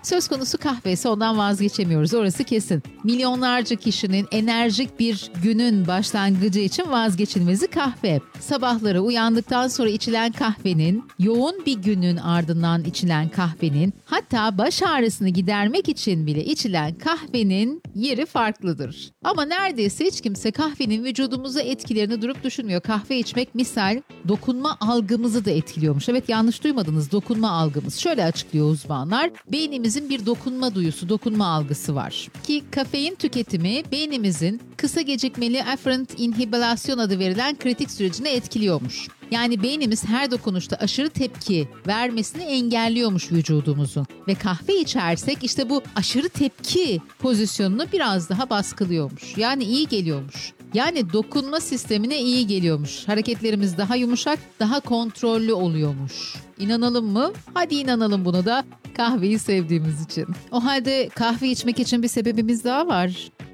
Söz konusu kahve ise ondan vazgeçemiyoruz, orası kesin. Milyonlarca kişinin enerjik bir günün başlangıcı için vazgeçilmezi kahve. Sabahları uyandıktan sonra içilen kahvenin, yoğun bir günün ardından içilen kahvenin, hatta baş ağrısını gidermek için bile içilen kahvenin yeri farklıdır. Ama neredeyse hiç kimse kahvenin vücudumuza etkilerini durup düşünmüyor. Kahve içmek misal dokunma algımızı da etkiliyormuş. Evet, yanlış duymadınız, dokunma algımız. Şöyle açıklıyor uzmanlar. Beynimizin bir dokunma duyusu, dokunma algısı var. Ki kafein tüketimi beynimizin kısa gecikmeli afferent inhibilasyon adı verilen kritik sürecini etkiliyormuş. Yani beynimiz her dokunuşta aşırı tepki vermesini engelliyormuş vücudumuzun. Ve kahve içersek işte bu aşırı tepki pozisyonunu biraz daha baskılıyormuş. Yani iyi geliyormuş. Yani dokunma sistemine iyi geliyormuş. Hareketlerimiz daha yumuşak, daha kontrollü oluyormuş. İnanalım mı? Hadi inanalım bunu da, kahveyi sevdiğimiz için. O halde kahve içmek için bir sebebimiz daha var.